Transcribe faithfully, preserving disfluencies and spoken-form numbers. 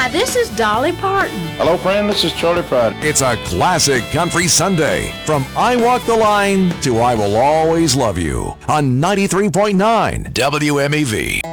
Hi, this is Dolly Parton. Hello, friend. This is Charlie Pride. It's a classic country Sunday from I Walk the Line to I Will Always Love You on ninety-three point nine W M E V.